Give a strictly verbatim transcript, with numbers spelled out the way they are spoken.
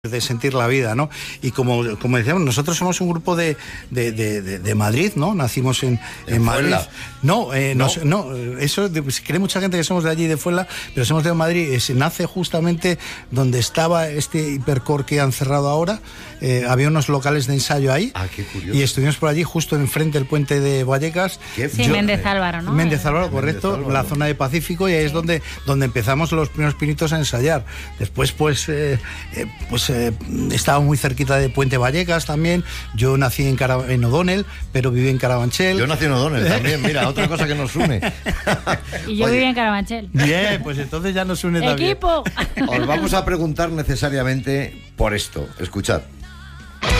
de sentir la vida, ¿no? Y como, como decíamos, nosotros somos un grupo de, de, de, de, de Madrid, ¿no? Nacimos en, en, en Madrid. No, eh, ¿No? Nos, no, eso pues, cree mucha gente que somos de allí, de Fuenla, pero somos de Madrid. Es, nace justamente donde estaba este hipercore que han cerrado ahora. Eh, había unos locales de ensayo ahí. Ah, qué curioso. Y estuvimos por allí, justo enfrente del puente de Vallecas. ¿Qué? Sí, Yo, Méndez Álvaro, ¿no? Méndez Álvaro, correcto, Méndez Álvaro. La zona de Pacífico, y ahí sí. es donde, donde empezamos los primeros pinitos a ensayar. Después, pues, eh, eh, pues eh, estaba muy cerquita de Puente Vallecas también. Yo nací en, Cara en O'Donnell, pero viví en Carabanchel. Yo nací en O'Donnell también, mira, otra cosa que nos une. Y yo Oye, viví en Carabanchel. Bien, pues entonces ya nos une también. ¡Equipo! Os vamos a preguntar necesariamente por esto. Escuchad.